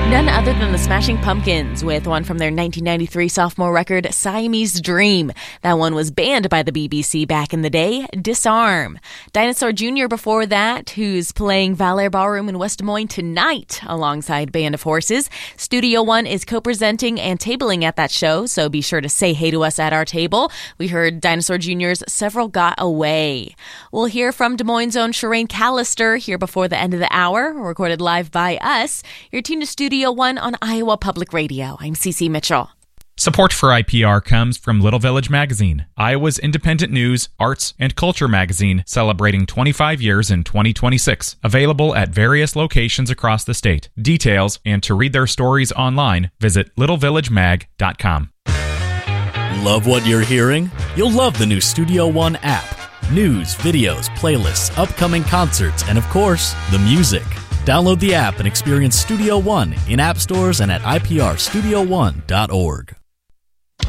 None other than the Smashing Pumpkins with one from their 1993 sophomore record, Siamese Dream. That one was banned by the BBC back in the day, Disarm. Dinosaur Jr. before that, who's playing Valère Ballroom in West Des Moines tonight alongside Band of Horses. Studio One is co-presenting and tabling at that show, so be sure to say hey to us at our table. We heard Dinosaur Jr.'s Several Got Away. We'll hear from Des Moines' own Shireen Callister here before the end of the hour, recorded live by us. You're tuned to Studio One on Iowa Public Radio. I'm Cece Mitchell. Support for IPR comes from Little Village Magazine, Iowa's independent news, arts, and culture magazine celebrating 25 years in 2026. Available at various locations across the state. Details and to read their stories online, visit littlevillagemag.com. Love what you're hearing? You'll love the new Studio One app. News, videos, playlists, upcoming concerts, and of course, the music. Download the app and experience Studio One in app stores and at iprstudio1.org.